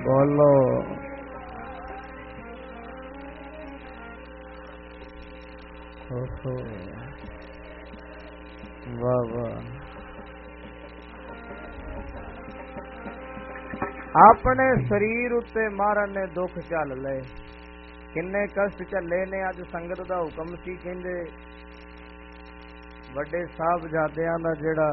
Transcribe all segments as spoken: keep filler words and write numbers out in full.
बोलो वाह वाह। अपने शरीर उत्ते महाराज ने दुख झल ले, किन्ने कष्ट झले ने। अज संगत दा हुक्म सी, कहंदे वड्डे साहबजादियां दा जिहड़ा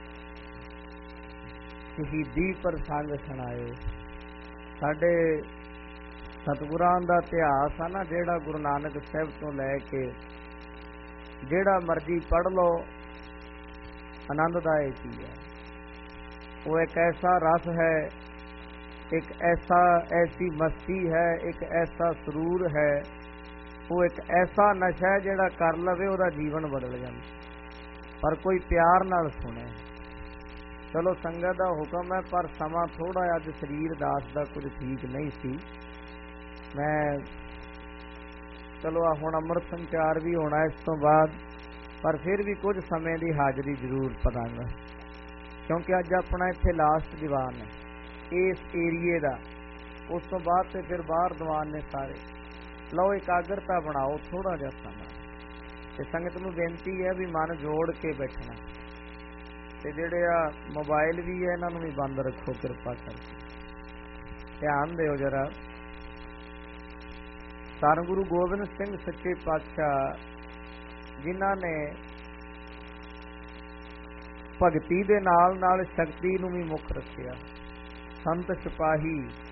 शहीदी प्रसंग सुनाए। साडे सतगुरां दा इतिहास है ना, जिहड़ा गुरु नानक साहिब तो लैके जिहड़ा मर्जी पढ़ लो, आनंददायक ही है। वो एक ऐसा रस है, एक ऐसा ऐसी मस्ती है, एक ऐसा सुरूर है, वो एक ऐसा नशा है जिहड़ा कर लवे उहदा जीवन बदल जाए। पर कोई प्यार नाल सुने। चलो संगत दा हुक्म है, पर समा थोड़ा अज शरीर दास दा कुछ ठीक नहीं सी। मैं चलो हुण अमृत संचार भी होना इस तो बाद, पर फिर भी कुछ समय की हाजरी जरूर पड़ांगा, क्योंकि अज अपना इत्थे लास्ट दीवान है इस एरिए का। उस तो बाद तो फिर बाहर दीवान ने सारे। लो एकाग्रता बनाओ थोड़ा जिहा समा। ते संगत नूं बेनती है भी मन जोड़ के बैठना, ते जिहड़े आ मोबाइल भी है इन्हां नूं भी बंद रखो कृपा करके। ध्यान दिओ जरा। धन गुरु गोबिंद सिंह सच्चे पातशाह जिन्हां ने भगती दे नाल नाल शक्ति नूं भी मुख रखिया। संत सिपाही,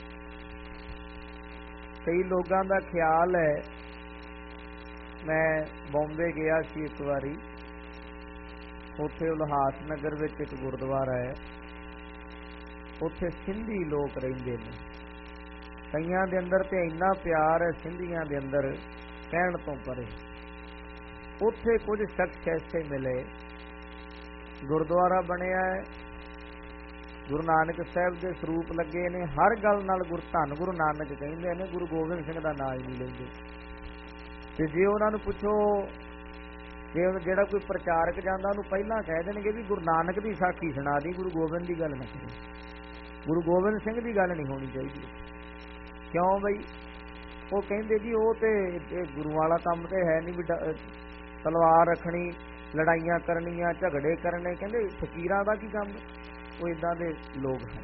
कई लोगों का ख्याल है, मैं बॉम्बे गया सी एक बारी, उत्थे उल्हास नगर विच एक गुरुद्वारा है, उत्थे सिंधी लोग रहिंदे ने। कईयां दे अंदर ते इन्ना प्यार है सिंधियां दे अंदर कहण तो परे। उत्थे कुछ शख्स ऐसे मिले, गुरुद्वारा बनिया है, गुरु नानक साहिब के स्वरूप लगे ने, हर गल नाल गुरु धन गुरु नानक कहंदे ने, गुरु गोबिंद सिंह का नाम ही नहीं लेंदे। ते जे उन्हां नूं पुछो, जे जिहड़ा कोई प्रचारक जांदा उहनूं पहलां कह देणगे भी गुरु नानक दी साखी सुणा दी, गुरु गोबिंद दी गल ना करी, गुरु गोबिंद सिंह दी गल नहीं होनी चाहिए। क्यों बई? वो कहंदे जी वो ते गुरु वाला काम ते है नहीं भी तलवार रखनी, लड़ाइयां करनियां, झगड़े करने, कहंदे फकीरां दा की काम। वो इदां दे लोग हैं।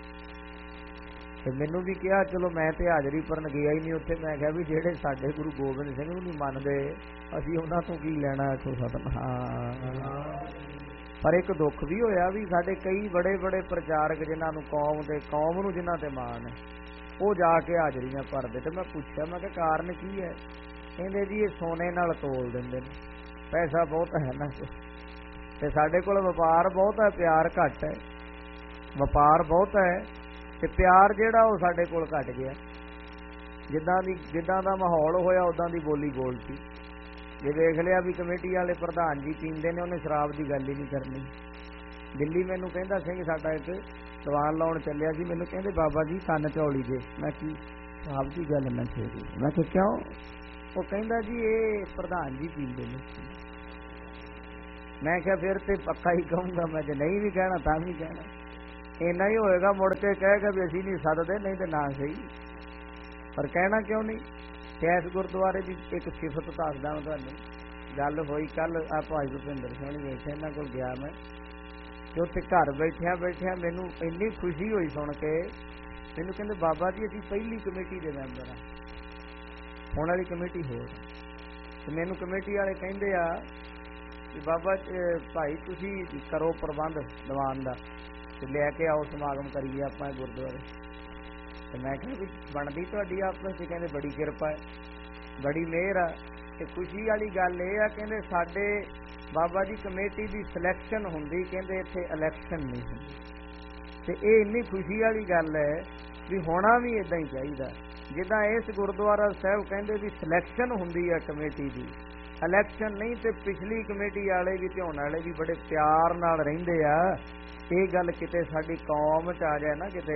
ते मैनूं भी कहा, चलो मैं तो हाजरी भरन गया ही नहीं उत्थे। मैं कहा भी जेड़े साडे गुरु गोबिंद सिंह नूं नहीं मनदे, असीं उन्हां तों की लैणा। आखो सतनाम। पर एक दुख भी होया भी साडे कई बड़े बड़े प्रचारक जिन्हां नूं कौम दे कौम नूं जिन्हां ते मान है, वो जाके हाजरियां भरदे। ते मैं पुछया, मैं कहा कारण की है? कहंदे जी ये सोने नाल तोल दिंदे ने, पैसा बहुत है ना, ते साडे कोल वपार बहुत है, प्यार घट है। वपार बहुत है ते प्यार जिहड़ा वो साडे कोल घट गया। जिद्दां दी जिद्दां दा माहौल होया उदां दी बोली बोलती। जे देख लिया भी कमेटी वाले प्रधान जी पींदे ने, उन्हें शराब की गल ही नहीं करनी। दिल्ली मैनूं कहंदा सिंह साडा एक दीवान लाउण चलिया सी, मैनूं कहंदे बाबा जी कन्न झौली जे। मैं की शराब की गल ना छेड़ी। मैं कहा क्यों? वो कहंदा जी ये प्रधान जी पींदे ने। मैं क्या फिर तो पक्का ही कहूँगा, मैं जो नहीं भी कहना तां भी कहना। इन्ना ही होएगा, मुड़ के कहेगा भी असीं नहीं सददे, नहीं तो ना सही। पर कहना क्यों नहीं? इस गुरुद्वारे की एक सिफत दसदा मैं तुहानूं। गल होई कल आ भाई भुपिंदर सोहनी बैठे, इन्हां कोल गया मैं, कि उत्थे घर बैठिया बैठिया मैनूं इन्नी खुशी हुई सुन के। मैनूं कहंदे बाबा जी असीं पहली कमेटी दे मैंबर हां, हुण वाली कमेटी होर। ते मैनूं कमेटी वाले कहंदे आ कि बाबा भाई तुसीं करो प्रबंध दीवान दा, ते लैके आओ समागम करिए आपां गुरुद्वारे। ते मैं कहा भी बनदी तुहाडी आपस च? कहंदे बड़ी किरपा है, बड़ी मेहर आ। ते खुशी वाली गल इह आ, कहंदे साडे बाबा जी कमेटी की सिलैक्शन हुंदी, कहंदे इत्थे इलैक्शन नहीं हुंदी। ते इह इन्नी खुशी वाली गल है भी होना भी इदां ही चाहीदा। जिद्दां इस गुरुद्वारा साहिब कहंदे भी सिलैक्शन हुंदी है कमेटी की, इलैक्शन नहीं। तो पिछली कमेटी वाले भी ते होण वाले भी बड़े प्यार नाल रहिंदे आ। ये गल किते साडी कौम च आ जाए ना, किते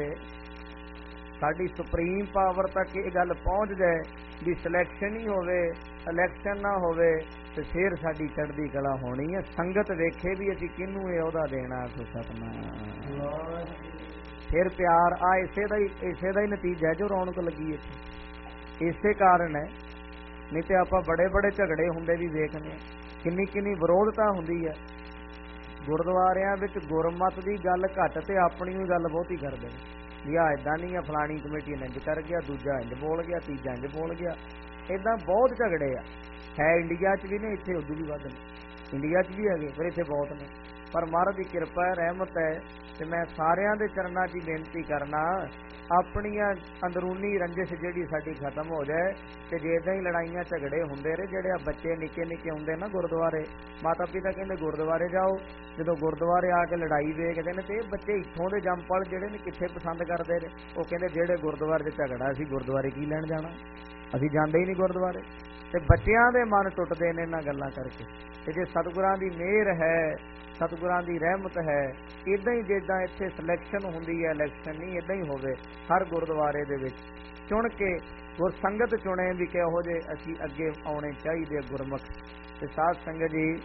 साडी सुप्रीम पावर तक ये गल पहुँच जाए भी सिलैक्शन ही होवे, इलैक्शन ना होवे, तो फिर साडी चढ़दी कला होनी है। संगत वेखे भी असीं किहनूं ये ओहदा देना। सो सतनाम। फिर प्यार आ इसे दा ही इसे दा ही नतीजा है जो रौनक लगी इत्थे। इसे कारण है, नहीं तो आप बड़े बड़े झगड़े होंदे भी देखने, किन्नी किन्नी विरोधता हुंदी है गुरुद्वारियां विच। गुरमत की गल घट ते अपनी भी गल बहुती करदे ने भी आ इदां नहीं है, फलानी कमेटी ने इंज कर गया, दूजा इंज बोल गया, तीजा इंज बोल गया। इदां बहुत झगड़े आ है इंडिया च भी ने, इत्थे उदू भी वध ने, इंडिया च भी है पर इत्थे बहुत ने। पर महाराज की किरपा है, रहमत है, ते मैं सारियां दे चरनां च बेनती करना अपनियां अंदरूनी रंजिश जिहड़ी साडी खत्म हो जाए। ते जे इदां ही लड़ाइयां झगड़े हुंदे रहे, जिहड़े बच्चे निक्के निक्के हुंदे ना गुरुद्वारे, माता पिता कहंदे गुरुद्वारे जाओ, जदों गुरुद्वारे आके लड़ाई वेखदे ने ते बच्चे इत्थों दे जंपल जिहड़े ने कित्थे पसंद करदे ने, ओह कहंदे जिहड़े गुरुद्वारे च झगड़ा असीं गुरुद्वारे की लैण जाना, असीं जांदे ही नहीं गुरुद्वारे। ते बच्चियां दे मन टुटदे ने इन्हां गल्लां करके। ते जे सतगुरां दी मेहर है, सतगुरां दी रहमत है, इदां ही जिद्दां इत्थे सिलैक्शन हुंदी है, इलैक्शन नहीं इदां ही होवे हर गुरुद्वारे दे विच चुन के गुरसंगत चुने भी किहो जे असीं अगे आउणे चाहीदे गुरमुख। ते साध संगत जी,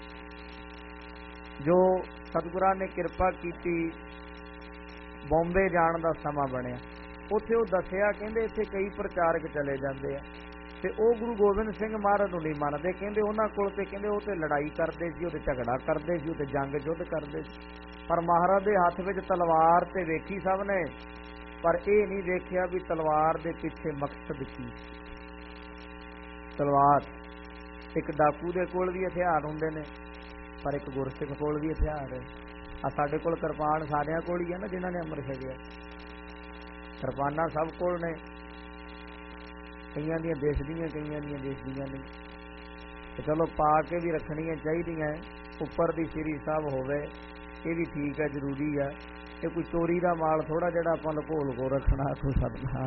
जो सतगुरां ने किरपा कीती, बॉम्बे जाण दा समां बणिया, उत्थे वो दसिया कहंदे इत्थे कई प्रचारक चले जांदे आ ते ओ गुरु गोबिंद सिंह महाराज नूं नहीं मनदे। कहंदे उन्हां कोल ते कहंदे ओ ते लड़ाई करदे सी, ओह ते झगड़ा करदे सी, ओह ते जंग युद्ध करदे सी, पर महाराज दे हत्थ विच तलवार ते वेखी सब ने, पर यह नहीं देखिया भी तलवार दे पिछे मकसद की। तलवार एक डाकू दे कोल भी हथियार हुंदे ने, पर एक गुरसिख कोल भी हथियार है। आ साडे कोल किरपान सारियां कोल ही है ना, जिन्हां ने अमर छकिया, किरपानां सब कोल ने, कईयां दियां देश दियां, कईयां दियां देश दियां नहीं। ते चलो पा के भी रखणियां चाहीदियां, उपर दी श्री साहब होवे, ये भी ठीक है, जरूरी है। ये कोई चोरी का माल थोड़ा जिहड़ा आपां लुको लुको रखना तो सदना।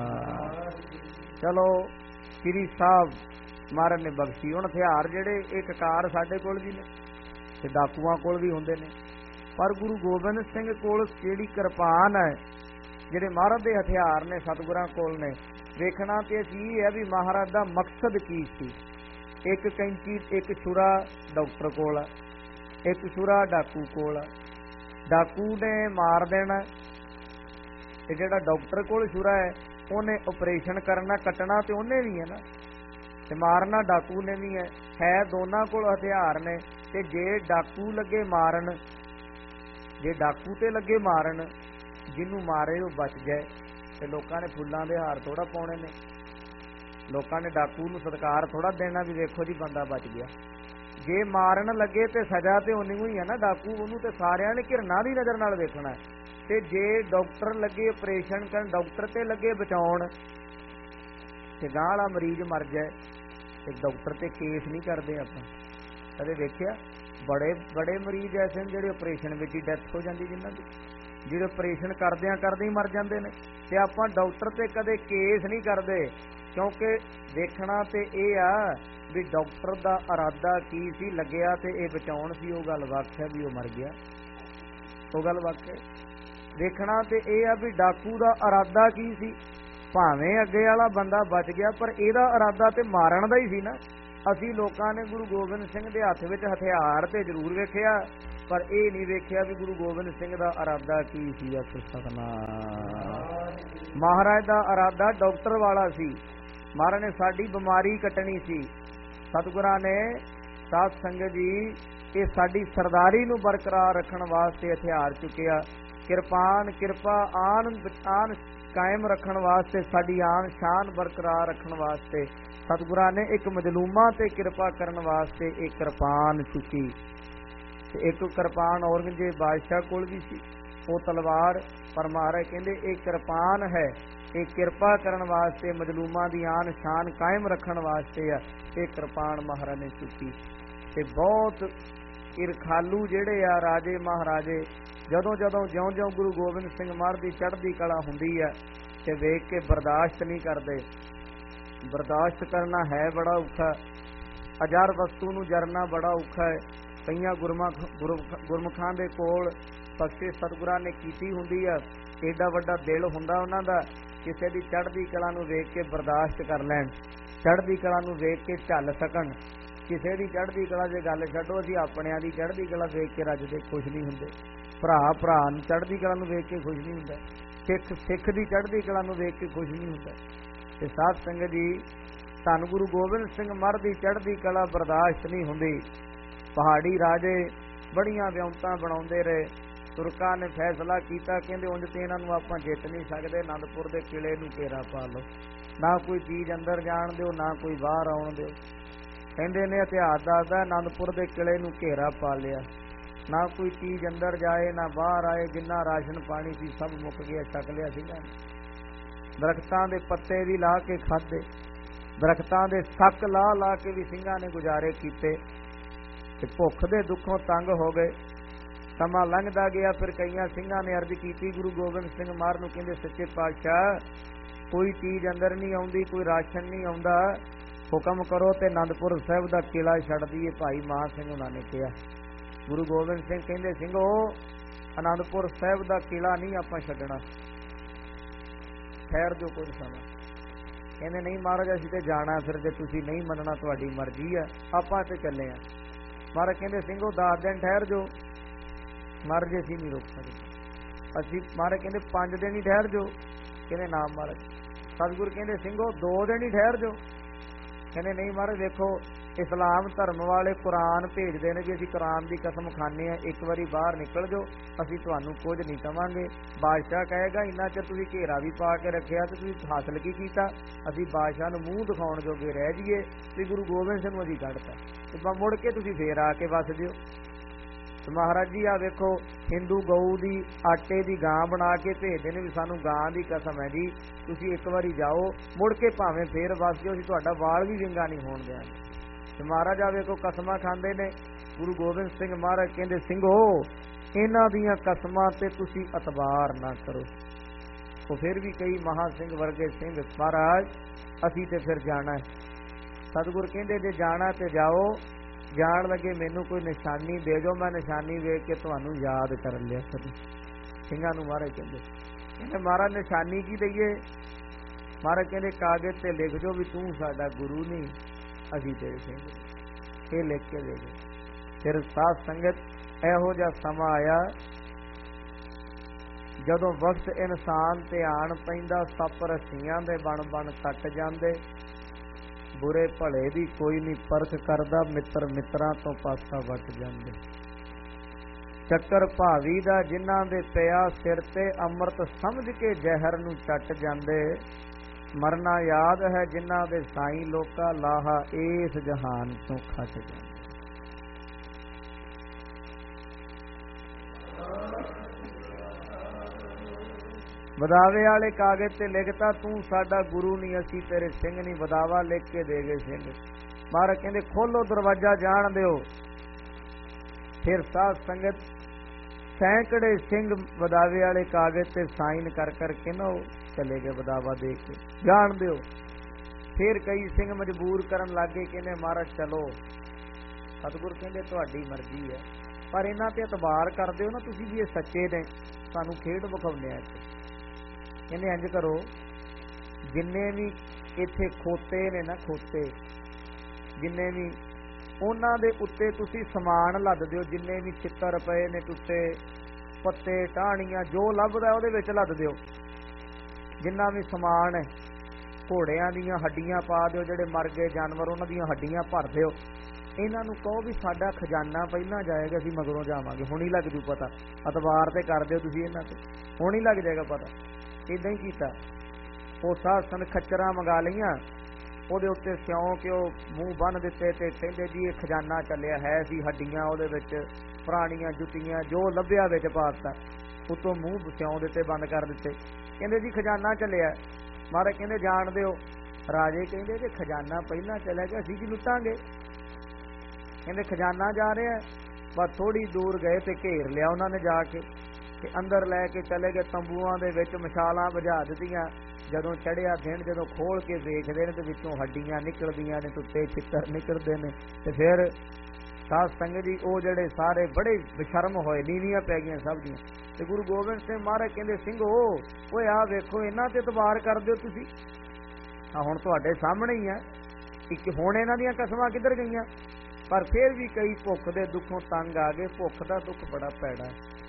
चलो श्री साहब महाराज ने बख्शी। हुण हथियार जिहड़े एक कार साडे कोल भी ने ते डाकुआं कोल भी हुंदे ने, पर गुरु गोबिंद सिंह कोल जिहड़ी किरपान है, जिहड़े महाराज दे हथियार ने सतगुरां कोल ने, देखना तो असीं है भी महाराज का मकसद की सी। एक कैंची एक छुरा डॉक्टर कोल, एक छुरा डाकू कोल। डाकू ने मार देना, ते जिहड़ा डॉक्टर कोल छुरा है उन्हें ऑपरेशन करना, कटना तो उन्हें भी है ना, ते मारना डाकू ने भी है। है दोनों कोल हथियार ने, ते जे डाकू लगे मारन, जे डाकू ते लगे मारन, जिन्हों मारे वो बच जाए, ते लोकां ने फुल्लां दे हार थोड़ा पाउणे ने, लोकां ने डाकू नूं सत्कार थोड़ा देना भी देखो जी बंदा बच गया। जे मारन लगे तो सजा तो उन्नी ही है ना, डाकू उन्होंने तो सारियां ने घिरना की नज़र नाल देखना है। ते जे डॉक्टर लगे ऑपरेशन करन, डॉक्टर ते लगे बचाउण, ते गांह वाला मरीज मर जाए, ते डॉक्टर ते केस नहीं करते। आपां कदे देखिया बड़े बड़े मरीज ऐसे हैं जिहड़े ऑपरेशन विच ही डैथ हो जाती, जिन्हां दी जिहड़े ऑपरेशन करदियां करदे ही मर जाते हैं। ते आपां डॉक्टर ते कदे केस नहीं करते, क्योंकि देखना तो यह आ भी डॉक्टर का इरादा की सी, लग्या तो यह बचाउण सी, वो गल वख है भी वो मर गया, वो गल वख है। देखना तो यह आ भी डाकू का इरादा की सी, भावें अगे वाला बंदा बच गया पर यदा इरादा तो मारन का ही सी ना। असी लोगों ने गुरु गोबिंद सिंह के हथ में हथियार तो जरूर वेखिया, पर यह नहीं वेखिया भी गुरु गोबिंद सिंह का इरादा की सी। सतनाम। महाराज का इरादा डॉक्टर वाला सी, महाराज ने साडी बीमारी कटनी सी। सतगुरां ने साध संगत जी ये साडी सरदारी नूं बरकरार रखण वास्ते हथियार चुकिया। किरपान किरपा आन आन कायम रखण वास्ते, साडी आन शान बरकरार रखण वास्ते सतगुरां ने एक मजलूमां ते किरपा करन वास्ते एक किरपान चुकी। ते एक किरपान औरंगजेब बादशाह कोल भी सी, वो तलवार, पर महाराज कहंदे एक किरपान है, एक किरपा करन वास्ते, मजलूमां दी आन शान कायम रखण वास्ते आ, एक किरपान महाराज ने चुकी। ते बहुत ईरखालू जिहड़े आ राजे महाराजे, जदों जदों ज्यों ज्यों गुरु गोबिंद सिंह महाराज दी चढ़दी कला हुंदी है ते वेख के बर्दाश्त नहीं करते। बर्दाश्त करना है बड़ा औखा, अजर वस्तु नूं जरना बड़ा औखा है। कईयां गुरमुख गुरमुखां दे कोल बख्शे सतगुरां ने कीती हुंदी है, एडा वड्डा दिल हुंदा उन्हां दा, किसी दी चढ़दी कला नूं वेख के बर्दाश्त कर लैण, चढ़दी कला नूं वेख के झल सकण। किसी की चढ़दी कला जे गल छड्डो, असीं अपणिआं दी चढ़दी कला वेख के रजदे खुश नहीं हुंदे। ਭਰਾ ਭਰਾ ਨੂੰ ਚੜ੍ਹਦੀ ਕਲਾ ਨੂੰ ਵੇਖ ਕੇ ਖੁਸ਼ ਨਹੀਂ ਹੁੰਦਾ, ਸਿੱਖ ਸਿੱਖ ਦੀ ਚੜ੍ਹਦੀ ਕਲਾ ਨੂੰ ਵੇਖ ਕੇ ਖੁਸ਼ ਨਹੀਂ ਹੁੰਦਾ। ਤੇ ਸਾਧ ਸੰਗਤ ਜੀ, ਧੰਨ ਗੁਰੂ ਗੋਬਿੰਦ ਸਿੰਘ ਮਹਾਰਾਜ ਦੀ ਚੜ੍ਹਦੀ ਕਲਾ ਬਰਦਾਸ਼ਤ ਨਹੀਂ ਹੁੰਦੀ। ਪਹਾੜੀ ਰਾਜੇ ਬੜੀਆਂ ਵਿਉਂਤਾਂ ਬਣਾਉਂਦੇ ਰਹੇ। ਤੁਰਕਾਂ ਨੇ ਫੈਸਲਾ ਕੀਤਾ, ਕਹਿੰਦੇ ਉਂਝ ਤੇ ਇਹਨਾਂ ਨੂੰ ਆਪਾਂ ਜਿੱਤ ਨਹੀਂ ਸਕਦੇ, ਅਨੰਦਪੁਰ ਦੇ ਕਿਲੇ ਨੂੰ ਘੇਰਾ ਪਾ ਲਓ, ਨਾ ਕੋਈ ਚੀਜ਼ ਅੰਦਰ ਜਾਣ ਦਿਓ, ਨਾ ਕੋਈ ਬਾਹਰ ਆਉਣ ਦਿਓ। ਕਹਿੰਦੇ ਨੇ ਇਤਿਹਾਸ ਦੱਸਦਾ ਅਨੰਦਪੁਰ ਦੇ ਕਿਲੇ ਨੂੰ ਘੇਰਾ ਪਾ ਲਿਆ, ਨਾ ਕੋਈ ਚੀਜ਼ ਅੰਦਰ ਜਾਏ ਨਾ ਬਾਹਰ ਆਏ, ਜਿੰਨਾ ਰਾਸ਼ਨ ਪਾਣੀ ਸੀ ਸਭ ਮੁੱਕ ਗਿਆ, ਛਕ ਲਿਆ ਸਿੰਘਾਂ ਨੇ। ਦਰਖਤਾਂ ਦੇ ਪੱਤੇ ਵੀ ਲਾ ਕੇ ਖਾਧੇ, ਦਰਖਤਾਂ ਦੇ ਸੱਕ ਲਾ ਲਾ ਕੇ ਵੀ ਸਿੰਘਾਂ ਨੇ ਗੁਜ਼ਾਰੇ ਕੀਤੇ ਤੇ ਭੁੱਖ ਦੇ ਦੁੱਖੋਂ ਤੰਗ ਹੋ ਗਏ। ਸਮਾਂ ਲੰਘਦਾ ਗਿਆ, ਫਿਰ ਕਈਆਂ ਸਿੰਘਾਂ ਨੇ ਅਰਜ਼ ਕੀਤੀ ਗੁਰੂ ਗੋਬਿੰਦ ਸਿੰਘ ਮਹਾਰਾਜ ਨੂੰ, ਕਹਿੰਦੇ ਸੱਚੇ ਪਾਤਸ਼ਾਹ ਕੋਈ ਚੀਜ਼ ਅੰਦਰ ਨਹੀਂ ਆਉਂਦੀ, ਕੋਈ ਰਾਸ਼ਨ ਨਹੀਂ ਆਉਂਦਾ, ਹੁਕਮ ਕਰੋ ਤੇ ਅਨੰਦਪੁਰ ਸਾਹਿਬ ਦਾ ਕਿਲਾ ਛੱਡ ਦਈਏ। ਭਾਈ ਮਾਨ ਸਿੰਘ ਉਹਨਾਂ ਨੇ ਕਿਹਾ। ਗੁਰੂ ਗੋਬਿੰਦ ਸਿੰਘ ਕਹਿੰਦੇ ਸਿੰਘੋ ਅਨੰਦਪੁਰ ਸਾਹਿਬ ਦਾ ਕਿਲਾ ਨਹੀਂ ਆਪਾਂ ਛੱਡਣਾ, ਠਹਿਰ ਦਿਓ ਕੁਝ ਸਮਾਂ। ਕਹਿੰਦੇ ਨਹੀਂ ਮਹਾਰਾਜ ਅਸੀਂ ਤੇ ਜਾਣਾ, ਫਿਰ ਜੇ ਤੁਸੀਂ ਨਹੀਂ ਮੰਨਣਾ ਤੁਹਾਡੀ ਮਰਜ਼ੀ ਆ, ਆਪਾਂ ਤੇ ਚੱਲੇ ਆ। ਮਹਾਰਾਜ ਕਹਿੰਦੇ ਸਿੰਘੋ ਦਸ ਦਿਨ ਠਹਿਰ ਜਾਓ। ਮਹਾਰਾਜ ਜੀ ਅਸੀਂ ਨਹੀਂ ਰੋਕ ਸਕਦੇ। ਅਸੀਂ ਮਹਾਰਾਜ ਕਹਿੰਦੇ ਪੰਜ ਦਿਨ ਹੀ ਠਹਿਰ ਜਾਓ। ਕਹਿੰਦੇ ਨਾ ਮਹਾਰਾਜ। ਸਤਿਗੁਰ ਕਹਿੰਦੇ ਸਿੰਘੋ ਦੋ ਦਿਨ ਹੀ ਠਹਿਰ ਜਾਓ। ਕਹਿੰਦੇ ਨਹੀਂ ਮਹਾਰਾਜ ਵੇਖੋ ਇਸਲਾਮ ਧਰਮ ਵਾਲੇ ਕੁਰਾਨ ਭੇਜਦੇ ਨੇ ਵੀ ਅਸੀਂ ਕੁਰਾਨ ਦੀ ਕਸਮ ਖਾਂਦੇ ਹਾਂ, ਇੱਕ ਵਾਰੀ ਬਾਹਰ ਨਿਕਲ ਜਾਓ, ਅਸੀਂ ਤੁਹਾਨੂੰ ਕੁਝ ਨਹੀਂ ਕਵਾਂਗੇ। ਬਾਦਸ਼ਾਹ ਕਹੇਗਾ ਇੰਨਾ ਚਿਰ ਤੁਸੀਂ ਘੇਰਾ ਵੀ ਪਾ ਕੇ ਰੱਖਿਆ ਤੇ ਤੁਸੀਂ ਹਾਸਲ ਕੀ ਕੀਤਾ? ਅਸੀਂ ਬਾਦਸ਼ਾਹ ਨੂੰ ਮੂੰਹ ਦਿਖਾਉਣ ਜੋਗੇ ਰਹਿ ਜਾਈਏ ਤੇ ਗੁਰੂ ਗੋਬਿੰਦ ਸਿੰਘ ਨੂੰ ਅਸੀਂ ਕੱਢਤਾ ਤੇ ਮੁੜ ਕੇ ਤੁਸੀਂ ਫੇਰ ਆ ਕੇ ਵਸ ਜਿਓ। ਮਹਾਰਾਜ ਜੀ ਆ ਵੇਖੋ ਹਿੰਦੂ ਗਊ ਦੀ ਆਟੇ ਦੀ ਗਾਂ ਬਣਾ ਕੇ ਭੇਜਦੇ ਨੇ ਵੀ ਸਾਨੂੰ ਗਾਂ ਦੀ ਕਸਮ ਹੈ ਜੀ, ਤੁਸੀਂ ਇੱਕ ਵਾਰੀ ਜਾਓ, ਮੁੜ ਕੇ ਭਾਵੇਂ ਫੇਰ ਵਸ ਜਿਓ, ਅਸੀਂ ਤੁਹਾਡਾ ਵਾਲ ਵੀ ਵਿੰਗਾ ਨਹੀਂ ਹੋਣ ਦਿਆਂਗੇ। ਤੇ ਮਹਾਰਾਜ ਆ ਵੇਖੋ ਕਸਮਾਂ ਖਾਂਦੇ ਨੇ। ਗੁਰੂ ਗੋਬਿੰਦ ਸਿੰਘ ਮਹਾਰਾਜ ਕਹਿੰਦੇ ਸਿੰਘੋ ਇਹਨਾਂ ਦੀਆਂ ਕਸਮਾਂ ਤੇ ਤੁਸੀਂ ਅਤਬਾਰ ਨਾ ਕਰੋ। ਉਹ ਫਿਰ ਵੀ ਕਈ ਮਹਾ ਸਿੰਘ ਵਰਗੇ ਸਿੰਘ ਮਹਾਰਾਜ ਅਸੀਂ ਤੇ ਫਿਰ ਜਾਣਾ। ਸਤਿਗੁਰ ਕਹਿੰਦੇ ਜੇ ਜਾਣਾ ਤੇ ਜਾਓ, ਜਾਣ ਲੱਗੇ ਮੈਨੂੰ ਕੋਈ ਨਿਸ਼ਾਨੀ ਦੇ ਜਾਓ, ਮੈਂ ਨਿਸ਼ਾਨੀ ਵੇਖ ਕੇ ਤੁਹਾਨੂੰ ਯਾਦ ਕਰ ਲਿਆ ਕਰੀ। ਸਿੰਘਾਂ ਨੂੰ ਮਹਾਰਾਜ ਕਹਿੰਦੇ ਕਹਿੰਦੇ ਮਹਾਰਾਜ ਨਿਸ਼ਾਨੀ ਕੀ ਦਈਏ? ਮਹਾਰਾਜ ਕਹਿੰਦੇ ਕਾਗਜ਼ ਤੇ ਲਿਖ ਜੋ ਵੀ ਤੂੰ ਸਾਡਾ ਗੁਰੂ ਨਹੀਂ, ਅਸੀਂ ਤੇਰੇ ਸਿੰਘ। ਇਹ ਲਿਖ ਕੇ ਦੇ ਗਏ। ਫਿਰ ਸਾਧ ਸੰਗਤ ਇਹੋ ਜਿਹਾ ਸਮਾਂ ਆਇਆ ਜਦੋਂ ਵਕਤ ਇਨਸਾਨ ਤੇ ਆਣ ਪੈਂਦਾ, ਸੱਪ ਰੱਸੀਆਂ ਦੇ ਬਣ ਬਣ ਕੱਟ ਜਾਂਦੇ, ਬੁਰੇ ਭਲੇ ਦੀ ਕੋਈ ਨਹੀਂ ਪਰਖ ਕਰਦਾ, ਮਿੱਤਰ ਮਿੱਤਰਾਂ ਤੋਂ ਪਾਸਾ ਵੱਟ ਜਾਂਦੇ। ਚੱਕਰ ਭਾਵੀ ਦਾ ਜਿਨ੍ਹਾਂ ਦੇ ਪਿਆ ਸਿਰ ਤੇ, ਅੰਮ੍ਰਿਤ ਸਮਝ ਕੇ ਜ਼ਹਿਰ ਨੂੰ ਚੱਟ ਜਾਂਦੇ। ਮਰਨਾ ਯਾਦ ਹੈ ਜਿਨ੍ਹਾਂ ਦੇ ਸਾਈਂ ਲੋਕਾ, ਲਾਹਾ ਇਸ ਜਹਾਨ ਤੋਂ ਖੱਟ ਜਾਂਦੇ। ਬਦਾਵੇ ਵਾਲੇ ਕਾਗਜ਼ ਤੇ ਲਿਖਤਾ ਤੂੰ ਸਾਡਾ ਗੁਰੂ ਨਹੀਂ, ਅਸੀਂ ਤੇਰੇ ਸਿੰਘ ਨਹੀਂ। ਬਦਾਵਾ ਲਿਖ ਕੇ ਦੇ ਗਏ ਸਿੰਘ। ਮਹਾਰਾਜ ਕਹਿੰਦੇ ਖੋਲੋ ਦਰਵਾਜ਼ਾ ਜਾਣ ਦਿਓ। ਫਿਰ ਸਾਧ ਸੰਗਤ ਸੈਂਕੜੇ ਸਿੰਘ ਬਦਾਵੇ ਵਾਲੇ ਕਾਗਜ਼ ਤੇ ਸਾਈਨ ਕਰ ਕਰਕੇ ਨਾ ਉਹ ਚਲੇ ਗਏ ਬਦਾਵਾ ਦੇ ਕੇ, ਜਾਣ ਦਿਓ। ਫਿਰ ਕਈ ਸਿੰਘ ਮਜਬੂਰ ਕਰਨ ਲੱਗੇ, ਕਹਿੰਦੇ ਮਹਾਰਾਜ ਚਲੋ। ਸਤਿਗੁਰ ਕਹਿੰਦੇ ਤੁਹਾਡੀ ਮਰਜ਼ੀ ਹੈ, ਪਰ ਇਹਨਾਂ ਤੇ ਇਤਬਾਰ ਕਰਦੇ ਹੋ ਨਾ ਤੁਸੀਂ ਵੀ ਇਹ ਸੱਚੇ ਨੇ, ਸਾਨੂੰ ਖੇਡ ਵਿਖਾਉਂਦੇ ਆ। ਕਹਿੰਦੇ ਇੰਝ ਕਰੋ, ਜਿੰਨੇ ਵੀ ਇੱਥੇ ਖੋਤੇ ਨੇ ਨਾ, ਖੋਤੇ ਜਿੰਨੇ ਵੀ, ਉਹਨਾਂ ਦੇ ਉੱਤੇ ਤੁਸੀਂ ਸਮਾਨ ਲੱਦ ਦਿਓ। ਜਿੰਨੇ ਵੀ ਚਿੱਤਰ ਪਏ ਨੇ, ਟੁੱਟੇ ਪੱਤੇ ਟਾਹਣੀਆਂ ਜੋ ਲੱਭਦਾ ਉਹਦੇ ਵਿੱਚ ਲੱਦ ਦਿਓ। ਜਿੰਨਾ ਵੀ ਸਮਾਨ ਹੈ, ਘੋੜਿਆਂ ਦੀਆਂ ਹੱਡੀਆਂ ਪਾ ਦਿਓ, ਜਿਹੜੇ ਮਰ ਗਏ ਜਾਨਵਰ ਉਹਨਾਂ ਦੀਆਂ ਹੱਡੀਆਂ ਭਰ ਦਿਓ। ਇਹਨਾਂ ਨੂੰ ਕਹੋ ਵੀ ਸਾਡਾ ਖਜ਼ਾਨਾ ਪਹਿਲਾਂ ਜਾਏਗਾ, ਅਸੀਂ ਮਗਰੋਂ ਜਾਵਾਂਗੇ। ਹੁਣ ਹੀ ਲੱਗ ਜੂ ਪਤਾ, ਅਤਬਾਰ ਤੇ ਕਰ ਦਿਓ ਤੁਸੀਂ ਇਹਨਾਂ ਤੇ, ਹੁਣ ਹੀ ਲੱਗ ਜਾਏਗਾ ਪਤਾ। ਏਦਾਂ ਹੀ ਕੀਤਾ। ਉਹ ਸਾਧ ਸੰਗਤ ਖੱਚਰਾਂ ਮੰਗਾ ਲਈਆਂ, ਉਹਦੇ ਉੱਤੇ ਸਿਉਂ ਕੇ ਉਹ ਮੂੰਹ ਬੰਨ ਦਿੱਤੇ ਤੇ ਕਹਿੰਦੇ ਜੀ ਇਹ ਖਜ਼ਾਨਾ ਚੱਲਿਆ ਹੈ ਸੀ। ਹੱਡੀਆਂ ਉਹਦੇ ਵਿੱਚ, ਪੁਰਾਣੀਆਂ ਜੁੱਤੀਆਂ ਜੋ ਲੱਭਿਆ ਵਿੱਚ ਪਾ ਦਿੱਤਾ, ਉੱਤੋਂ ਮੂੰਹ ਸਿਉਂ ਦਿੱਤੇ, ਬੰਦ ਕਰ ਦਿੱਤੇ। ਕਹਿੰਦੇ ਜੀ ਖਜ਼ਾਨਾ ਚੱਲਿਆ। ਮਹਾਰਾਜ ਕਹਿੰਦੇ ਜਾਣ ਦਿਓ। ਰਾਜੇ ਕਹਿੰਦੇ ਜੇ ਖਜ਼ਾਨਾ ਪਹਿਲਾਂ ਚਲਿਆ ਗਿਆ ਅਸੀਂ ਕੀ ਲੁੱਟਾਂਗੇ? ਕਹਿੰਦੇ ਖਜ਼ਾਨਾ ਜਾ ਰਿਹਾ। ਬਸ ਥੋੜੀ ਦੂਰ ਗਏ ਤੇ ਘੇਰ ਲਿਆ ਉਹਨਾਂ ਨੇ ਜਾ ਕੇ, ਤੇ ਅੰਦਰ ਲੈ ਕੇ ਚਲੇ ਗਏ। ਤੰਬੂਆਂ ਦੇ ਵਿੱਚ ਮਸ਼ਾਲਾਂ ਬੁਝਾ ਦਿੱਤੀਆਂ। ਜਦੋਂ ਚੜਿਆ ਦਿਨ, ਜਦੋਂ ਖੋਲ ਕੇ ਵੇਖਦੇ ਨੇ ਤੇ ਵਿੱਚੋਂ ਹੱਡੀਆਂ ਨਿਕਲਦੀਆਂ ਨੇ, ਟੁੱਟੇ ਚਿੱਤਰ ਨਿਕਲਦੇ ਨੇ। ਤੇ ਫਿਰ ਸਾਧ ਸੰਗਤ ਜੀ ਉਹ ਜਿਹੜੇ ਸਾਰੇ ਬੜੇ ਬੇਸ਼ਰਮ ਹੋਏ, ਨੀਵੀਆਂ ਪੈ ਗਈਆਂ ਸਭ ਦੀਆਂ। ਤੇ ਗੁਰੂ ਗੋਬਿੰਦ ਸਿੰਘ ਮਹਾਰਾਜ ਕਹਿੰਦੇ ਸਿੰਘੋ ਓਏ ਆ ਵੇਖੋ ਇਹਨਾਂ ਤੇ ਇਤਬਾਰ ਕਰ ਦਿਓ ਤੁਸੀਂ। ਆ ਹੁਣ ਤੁਹਾਡੇ ਸਾਹਮਣੇ ਹੀ ਆ ਕਿ ਹੁਣ ਇਹਨਾਂ ਦੀਆਂ ਕਸਮਾਂ ਕਿੱਧਰ ਗਈਆਂ। ਪਰ ਫਿਰ ਵੀ ਕਈ ਭੁੱਖ ਦੇ ਦੁੱਖੋਂ ਤੰਗ ਆ ਗਏ। ਭੁੱਖ ਦਾ ਦੁੱਖ ਬੜਾ ਭੈੜਾ।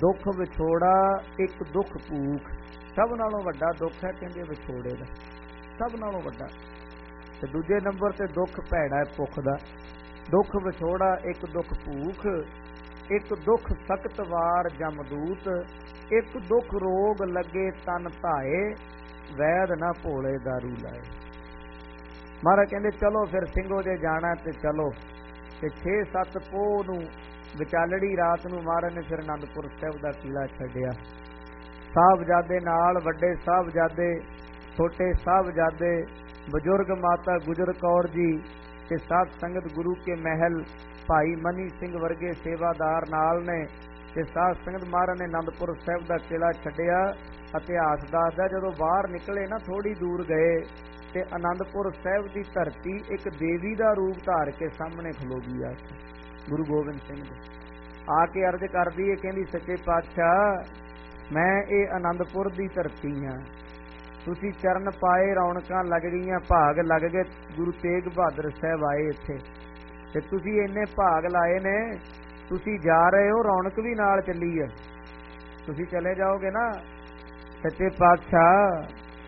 ਦੁੱਖ ਵਿਛੋੜਾ ਇੱਕ ਦੁੱਖ ਭੂਖ, ਸਭ ਨਾਲੋਂ ਵੱਡਾ ਦੁੱਖ ਹੈ ਕਹਿੰਦੇ ਵਿਛੋੜੇ ਦਾ, ਸਭ ਨਾਲੋਂ ਵੱਡਾ। ਤੇ ਦੂਜੇ ਨੰਬਰ ਤੇ ਦੁੱਖ ਭੈੜਾ ਹੈ ਭੁੱਖ ਦਾ। ਦੁੱਖ ਵਿਛੋੜਾ ਇੱਕ ਦੁੱਖ ਭੂਖ, ਇੱਕ ਦੁੱਖ ਸਖਤ ਵਾਰ ਜਮਦੂਤ, ਇੱਕ ਦੁੱਖ ਰੋਗ ਲੱਗੇ ਤਨ ਭਾਏ, ਵੈਦ ਨਾ ਭੋਲੇ ਦਾਰੂ ਲਾਏ। ਮਹਾਰਾਜ ਕਹਿੰਦੇ ਚਲੋ ਫਿਰ ਸਿੰਘੋ ਜੇ ਜਾਣਾ ਤੇ ਚਲੋ। ਤੇ ਛੇ ਸੱਤ ਪੋਹ ਨੂੰ ਵਿਚਾਲੜੀ ਰਾਤ ਨੂੰ ਮਹਾਰਾਜ ਨੇ ਫਿਰ ਅਨੰਦਪੁਰ ਸਾਹਿਬ ਦਾ ਕਿਲਾ ਛੱਡਿਆ। ਸਾਹਿਬਜ਼ਾਦੇ ਨਾਲ, ਵੱਡੇ ਸਾਹਿਬਜ਼ਾਦੇ, ਛੋਟੇ ਸਾਹਿਬਜ਼ਾਦੇ, ਬਜ਼ੁਰਗ ਮਾਤਾ ਗੁਜਰ ਕੌਰ ਜੀ ਤੇ ਸਾਧ ਸੰਗਤ ਗੁਰੂ ਕੇ ਮਹਿਲ ਭਾਈ ਮਨੀ ਸਿੰਘ ਵਰਗੇ ਸੇਵਾਦਾਰ ਨਾਲ ਨੇ। ਤੇ ਸਾਧ ਸੰਗਤ ਮਹਾਰਾਜ ਨੇ ਅਨੰਦਪੁਰ ਸਾਹਿਬ ਦਾ ਕਿਲਾ ਛੱਡਿਆ। ਇਤਿਹਾਸ ਦੱਸਦਾ ਜਦੋਂ ਬਾਹਰ ਨਿਕਲੇ ਨਾ ਥੋੜੀ ਦੂਰ ਗਏ ਤੇ ਅਨੰਦਪੁਰ ਸਾਹਿਬ ਦੀ ਧਰਤੀ ਇੱਕ ਦੇਵੀ ਦਾ ਰੂਪ ਧਾਰ ਕੇ ਸਾਹਮਣੇ ਖਲੋ ਗਈ ਆ ਗੁਰੂ ਗੋਬਿੰਦ ਸਿੰਘ ਜੀ। ਆ ਕੇ ਅਰਜ਼ ਕਰਦੀ ਹੈ, ਕਹਿੰਦੀ ਸੱਚੇ ਪਾਤਸ਼ਾਹ ਮੈਂ ਇਹ ਅਨੰਦਪੁਰ ਦੀ ਧਰਤੀ ਹਾਂ, ਤੁਸੀਂ ਚਰਨ ਪਾਏ ਰੌਣਕਾਂ ਲੱਗ ਗਈਆਂ, ਭਾਗ ਲੱਗ ਗਏ। ਗੁਰੂ ਤੇਗ ਬਹਾਦਰ ਸਾਹਿਬ ਆਏ ਇੱਥੇ ਤੇ ਤੁਸੀਂ ਇੰਨੇ ਭਾਗ ਲਾਏ ਨੇ, ਤੁਸੀਂ ਜਾ ਰਹੇ ਹੋ ਰੌਣਕ ਵੀ ਨਾਲ ਚੱਲੀ ਹੈ। ਤੁਸੀਂ ਚਲੇ ਜਾਓਗੇ ਨਾ ਸੱਚੇ ਪਾਤਸ਼ਾਹ,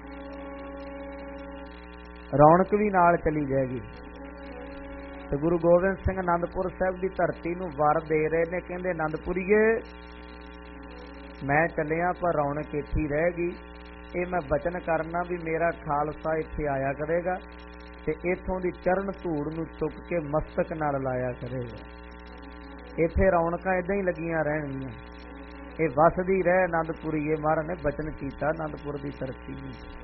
ਰੌਣਕ ਵੀ ਨਾਲ ਚਲੀ ਜਾਏਗੀ। ਤੇ ਗੁਰੂ ਗੋਬਿੰਦ ਸਿੰਘ ਅਨੰਦਪੁਰ ਸਾਹਿਬ ਦੀ ਧਰਤੀ ਨੂੰ ਵਰ ਦੇ ਰਹੇ ਨੇ, ਕਹਿੰਦੇ ਅਨੰਦਪੁਰੀਏ ਮੈਂ ਚੱਲਿਆ ਪਰ ਰੌਣਕ ਇੱਥੇ ਹੀ ਰਹੇਗੀ। ਇਹ ਮੈਂ ਬਚਨ ਕਰਨਾ ਵੀ ਮੇਰਾ ਖਾਲਸਾ ਇੱਥੇ ਆਇਆ ਕਰੇਗਾ ਤੇ ਇੱਥੋਂ ਦੀ ਚਰਨ ਧੂੜ ਨੂੰ ਚੁੱਕ ਕੇ ਮਸਤਕ ਨਾਲ ਲਾਇਆ ਕਰੇਗਾ। ਇੱਥੇ ਰੌਣਕਾਂ ਏਦਾਂ ਹੀ ਲੱਗੀਆਂ ਰਹਿਣਗੀਆਂ, ਇਹ ਵਸਦੀ ਰਹਿ ਅਨੰਦਪੁਰੀਏ। ਮਹਾਰਾਜ ਨੇ ਬਚਨ ਕੀਤਾ ਅਨੰਦਪੁਰ ਦੀ ਧਰਤੀ ਨੂੰ।